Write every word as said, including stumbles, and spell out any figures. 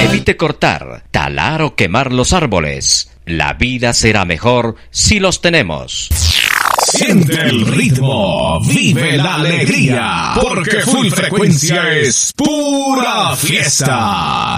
Evite cortar, talar o quemar los árboles. La vida será mejor si los tenemos. Siente el ritmo, vive la alegría, porque Full Frecuencia es pura fiesta.